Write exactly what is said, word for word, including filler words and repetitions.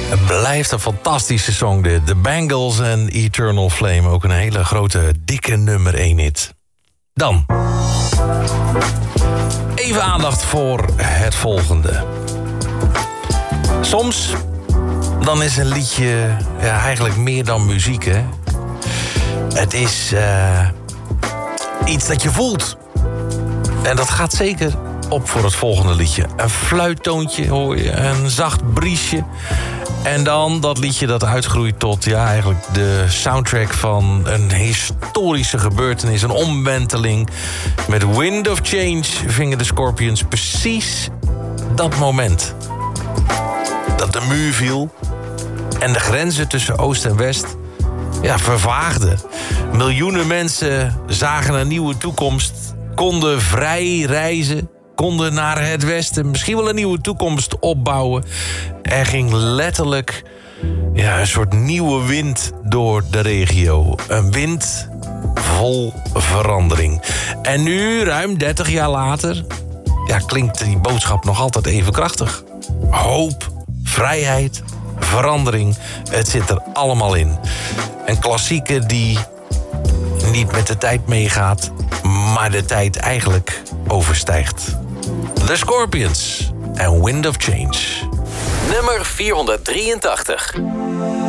Het blijft een fantastische song dit. The Bangles en Eternal Flame. Ook een hele grote, dikke nummer één hit. Dan. Even aandacht voor het volgende. Soms, dan is een liedje ja, eigenlijk meer dan muziek, hè. Het is uh, iets dat je voelt. En dat gaat zeker op voor het volgende liedje. Een fluittoontje hoor je, een zacht briesje. En dan dat liedje dat uitgroeit tot ja, eigenlijk de soundtrack van een historische gebeurtenis. Een omwenteling. Met Wind of Change vingen de Scorpions precies dat moment. Dat de muur viel en de grenzen tussen Oost en West ja, vervaagden. Miljoenen mensen zagen een nieuwe toekomst, konden vrij reizen, konden naar het westen, misschien wel een nieuwe toekomst opbouwen. Er ging letterlijk ja, een soort nieuwe wind door de regio. Een wind vol verandering. En nu, ruim dertig jaar later, ja, klinkt die boodschap nog altijd even krachtig. Hoop, vrijheid, verandering, het zit er allemaal in. Een klassieker die niet met de tijd meegaat, maar de tijd eigenlijk overstijgt. The Scorpions en Wind of Change. Nummer vierhonderddrieëntachtig.